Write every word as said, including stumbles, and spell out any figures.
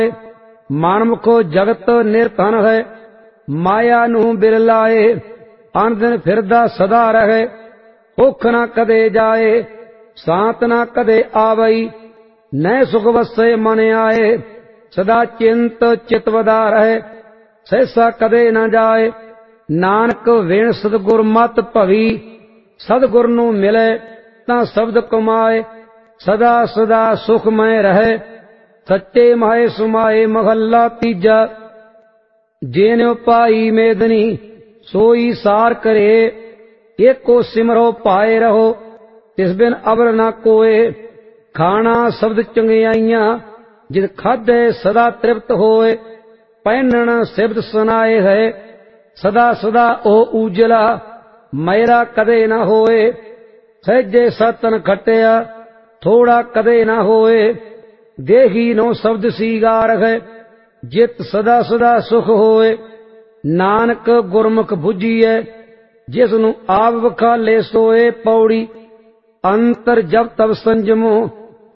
ਮਨਮੁਖੋ ਜਗਤ ਨਿਰਧਨ ਹੈ, ਮਾਇਆ ਨੂੰ ਬਿਰਲਾਏ। ਅਨ ਦਿਨ ਫਿਰਦਾ ਸਦਾ ਰਹੇ, ਭੁੱਖ ਨਾ ਕਦੇ ਜਾਏ। ਸਾਤ ਨਾ ਕਦੇ ਆਵਈ, ਨੈ ਸੁਖ ਵਸੈ ਮਨ ਆਏ। ਸਦਾ ਚਿੰਤ ਚਿਤ ਵਧਾ ਰਹੇ, ਸਹਿਸਾ ਕਦੇ ਨਾ ਜਾਏ। ਨਾਨਕ ਵਿਣ ਸਤਿਗੁਰ ਮਤ ਭਵੀ, ਸਤਿਗੁਰ ਨੂੰ ਮਿਲੇ ਤਾਂ ਸ਼ਬਦ ਕਮਾਏ। ਸਦਾ ਸਦਾ ਸੁਖਮੈ ਰਹੇ, ਸੱਚੇ ਮਾਏ ਸੁਮਾਏ। ਮਹੱਲਾ ਤੀਜਾ। ਜੇਨਿ ਪਾਈ ਮੇਦਨੀ, ਸੋਈ ਸਾਰ ਕਰੇ। ਏਕੋ ਸਿਮਰੋ ਪਾਏ ਰਹੋ, ਤਿਸ ਬਿਨ ਅਵਰ ਨਾ ਕੋਏ। ਖਾਣਾ ਸ਼ਬਦ ਚੰਗਿਆਈਆਂ, ਜਿਤ ਖਾਧੇ ਸਦਾ ਤ੍ਰਿਪਤ ਹੋਏ। ਪਹਿਨਣ ਸਿਬਤ ਸੁਨਾਏ ਹੈ, ਸਦਾ ਸਦਾ ਉਹ ਊਜਲਾ। ਮੈਰਾ ਕਦੇ ਨਾ ਹੋਏ, ਸਹਿਜੇ ਸਤਨ ਖਟਿਆ। ਥੋੜਾ ਕਦੇ ਨਾ ਹੋਏ, ਦੇਹੀ ਨੋ ਸ਼ਬਦ ਸੀਗਾਰ ਹੈ। ਜਿਤ ਸਦਾ ਸਦਾ ਸੁਖ ਹੋਏ, ਨਾਨਕ ਗੁਰਮੁਖ ਬੁੱਝੀਐ। ਜਿਸ ਨੂੰ ਆਪ ਵਖਾਲੇ ਸੋਏ। ਪੌੜੀ। ਅੰਤਰ ਜਬ ਤਬ ਸੰਜਮੋ,